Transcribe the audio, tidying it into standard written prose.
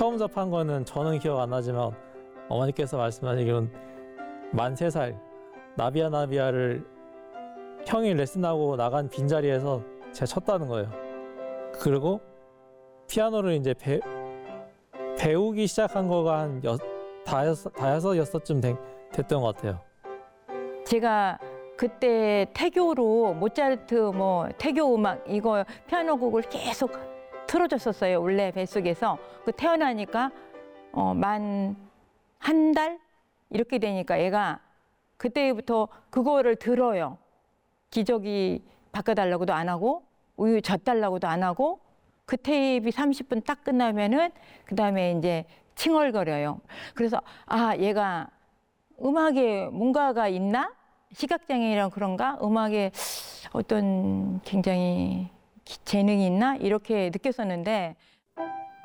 처음 접한 거는 저는 기억 안 나지만 어머니께서 말씀하시기로는 만 3살 나비야 나비야를 형이 레슨하고 나간 빈자리에서 제가 쳤다는 거예요. 그리고 피아노를 이제 배우기 시작한 거가 한 다여섯 여섯쯤 됐던 것 같아요. 제가 그때 태교로 모차르트 뭐 태교 음악 이거 피아노 곡을 계속 틀어줬었어요. 원래 뱃속에서. 그 태어나니까 만 한 달 이렇게 되니까 애가 그때부터 그거를 들어요. 기저귀 바꿔달라고도 안 하고 우유 젖달라고도 안 하고 그 테이프 30분 딱 끝나면은 그다음에 이제 칭얼거려요. 그래서 아 얘가 음악에 뭔가가 있나? 시각장애랑 그런가? 음악에 어떤 굉장히 재능이 있나? 이렇게 느꼈었는데